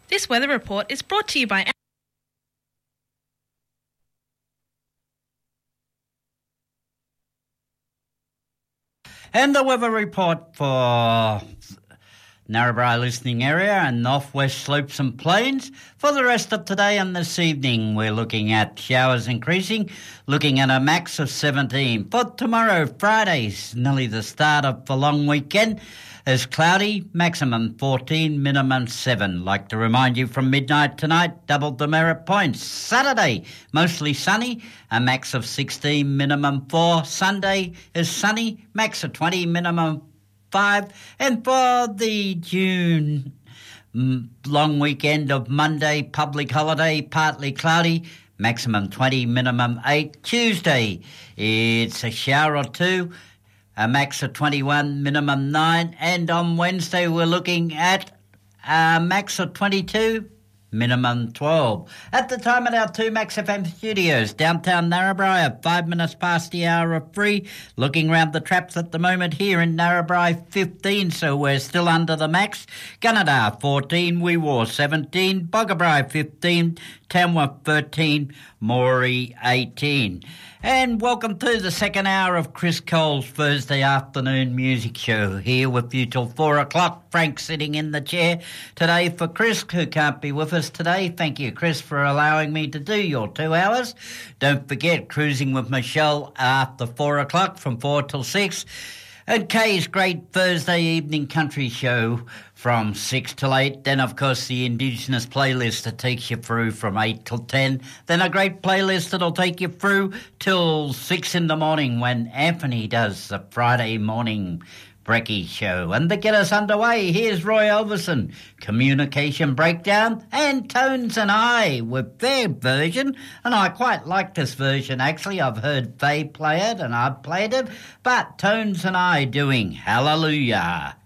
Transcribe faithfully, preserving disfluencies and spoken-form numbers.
This weather report is brought to you by... And the weather report for Narrabri listening area and northwest slopes and plains. For the rest of today and this evening, we're looking at showers increasing, looking at a max of seventeen. For tomorrow, Friday's nearly the start of the long weekend. It's cloudy, maximum fourteen, minimum seven. Like to remind you from midnight tonight, double demerit points. Saturday, mostly sunny, a max of sixteen, minimum four. Sunday is sunny, max of twenty, minimum five. And for the June long weekend of Monday, public holiday, partly cloudy, maximum twenty, minimum eight. Tuesday, it's a shower or two, a max of twenty-one, minimum nine. And on Wednesday, we're looking at a max of twenty-two, minimum twelve. At the time at our two Max F M studios, downtown Narrabri, at five minutes past the hour of three. Looking round the traps at the moment here in Narrabri, fifteen, so we're still under the max. Gunnedah, fourteen. Wee Waa, seventeen. Boggabri, fifteen. Tamworth, thirteen. Moree, eighteen. And welcome to the second hour of Chris Cole's Thursday afternoon music show. Here with you till four o'clock. Frank sitting in the chair today for Chris, who can't be with us today. Thank you, Chris, for allowing me to do your two hours. Don't forget, Cruising with Michelle after four o'clock from four till six. And Kay's great Thursday evening country show from six till eight. Then, of course, the Indigenous playlist that takes you through from eight till ten. Then a great playlist that'll take you through till six in the morning when Anthony does the Friday morning Brekkie show. And to get us underway, here's Roy Elverson, Communication Breakdown, and Tones and I with their version. And I quite like this version, actually. I've heard they play it and I've played it. But Tones and I doing Hallelujah.